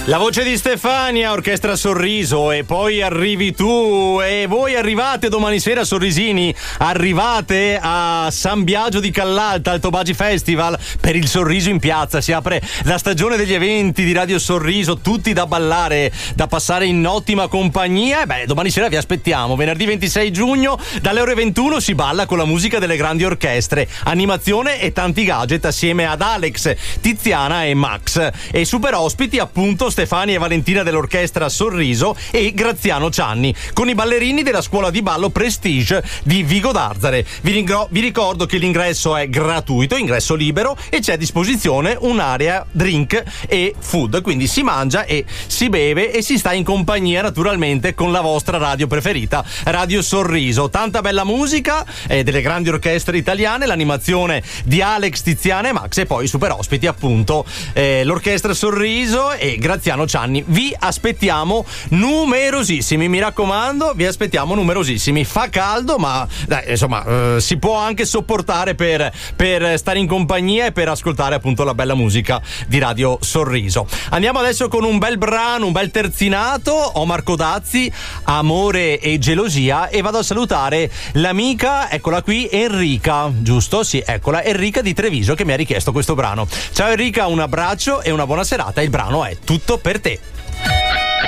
La voce di Stefania, Orchestra Sorriso, e poi arrivi tu e voi arrivate domani sera, sorrisini, arrivate a San Biagio di Callalta al Tobagi Festival per il Sorriso in Piazza. Si apre la stagione degli eventi di Radio Sorriso, tutti da ballare, da passare in ottima compagnia. E beh, domani sera vi aspettiamo, venerdì 26 giugno dalle ore 21 si balla con la musica delle grandi orchestre, animazione e tanti gadget assieme ad Alex, Tiziana e Max, e super ospiti appunto Stefania e Valentina dell'Orchestra Sorriso e Graziano Cianni con i ballerini della scuola di ballo Prestige di Vigo d'Arzare. Vi ricordo che l'ingresso è gratuito, ingresso libero, e c'è a disposizione un'area drink e food, quindi si mangia e si beve e si sta in compagnia naturalmente con la vostra radio preferita, Radio Sorriso. Tanta bella musica delle grandi orchestre italiane, l'animazione di Alex, Tiziana e Max, e poi super ospiti appunto l'Orchestra Sorriso e Graziano Cianni. Vi aspettiamo numerosissimi, mi raccomando, vi aspettiamo numerosissimi. Fa caldo, ma dai, insomma, si può anche sopportare per stare in compagnia e per ascoltare appunto la bella musica di Radio Sorriso. Andiamo adesso con un bel brano, un bel terzinato, Omar Codazzi, Amore e gelosia, e vado a salutare l'amica, eccola qui, Enrica, giusto? Sì, eccola, Enrica di Treviso, che mi ha richiesto questo brano. Ciao Enrica, un abbraccio e una buona serata. Il brano è Tutto per te.